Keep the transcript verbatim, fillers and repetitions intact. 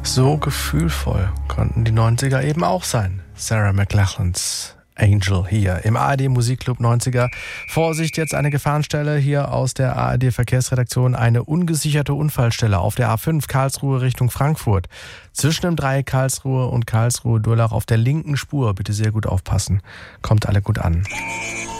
So gefühlvoll konnten die neunziger eben auch sein. Sarah McLachlans Angel hier im A R D Musikclub neunziger. Vorsicht, jetzt eine Gefahrenstelle hier aus der A R D Verkehrsredaktion. Eine ungesicherte Unfallstelle auf der A fünf Karlsruhe Richtung Frankfurt. Zwischen dem Dreieck Karlsruhe und Karlsruhe-Durlach auf der linken Spur. Bitte sehr gut aufpassen. Kommt alle gut an.